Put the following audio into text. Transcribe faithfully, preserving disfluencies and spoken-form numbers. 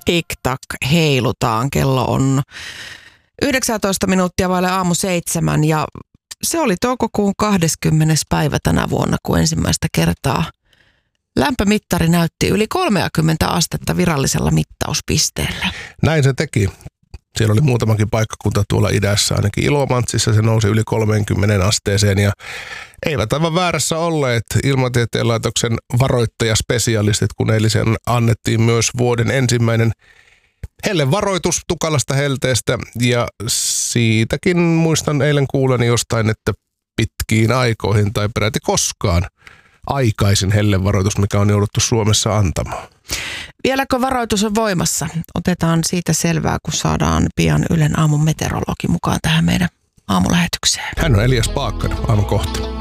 tik-tak heilutaan. Kello on yhdeksäntoista minuuttia vaille aamu seitsemän ja se oli toukokuun kahdeskymmenes päivä tänä vuonna, kun ensimmäistä kertaa lämpömittari näytti yli kolmekymmentä astetta virallisella mittauspisteellä. Näin se teki. Siellä oli muutamakin paikkakunta tuolla idässä, ainakin Ilomantsissa se nousi yli kolmeenkymmeneen asteeseen ja eivät aivan väärässä olleet Ilmatieteen laitoksen varoittajaspesialistit, kun eilisen annettiin myös vuoden ensimmäinen hellevaroitus tukalasta helteestä ja siitäkin muistan eilen kuuleni jostain, että pitkiin aikoihin tai peräti koskaan aikaisin hellevaroitus, mikä on jouduttu Suomessa antamaan. Vieläkö varoitus on voimassa? Otetaan siitä selvää, kun saadaan pian Ylen aamun meteorologi mukaan tähän meidän aamulähetykseen. Hän on Elias Paakkanen, aivan kohta.